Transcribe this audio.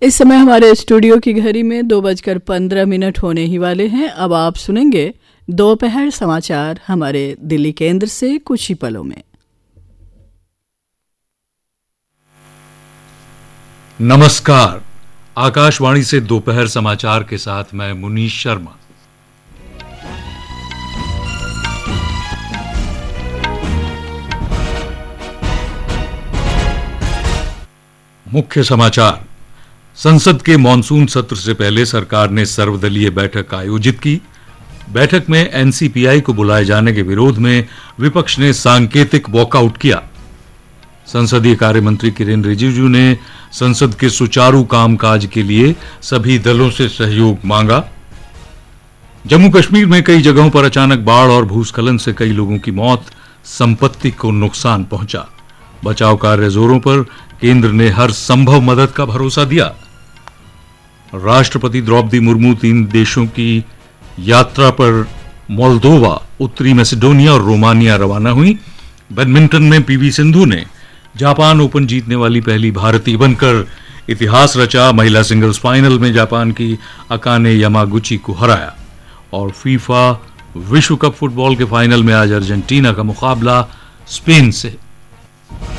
इस समय हमारे स्टूडियो की घड़ी में 2:15 होने ही वाले हैं। अब आप सुनेंगे दोपहर समाचार हमारे दिल्ली केंद्र से कुछ ही पलों में। नमस्कार, आकाशवाणी से दोपहर समाचार के साथ मैं मुनीश शर्मा। मुख्य समाचार। संसद के मॉनसून सत्र से पहले सरकार ने सर्वदलीय बैठक आयोजित की। बैठक में एनसीपीआई को बुलाए जाने के विरोध में विपक्ष ने सांकेतिक वॉकआउट किया। संसदीय कार्य मंत्री किरेन रिजिजू ने संसद के सुचारू कामकाज के लिए सभी दलों से सहयोग मांगा। जम्मू कश्मीर में कई जगहों पर अचानक बाढ़ और भूस्खलन से कई लोगों की मौत, संपत्ति को नुकसान पहुंचा। बचाव कार्य जोरों पर, केंद्र ने हर संभव मदद का भरोसा दिया। राष्ट्रपति द्रौपदी मुर्मू 3 देशों की यात्रा पर मोल्दोवा, उत्तरी मैसेडोनिया और रोमानिया रवाना हुई। बैडमिंटन में पीवी सिंधु ने जापान ओपन जीतने वाली पहली भारतीय बनकर इतिहास रचा। महिला सिंगल्स फाइनल में जापान की अकाने यामागुची को हराया। और फीफा विश्व कप फुटबॉल के फाइनल में आज अर्जेंटीना का मुकाबला स्पेन से।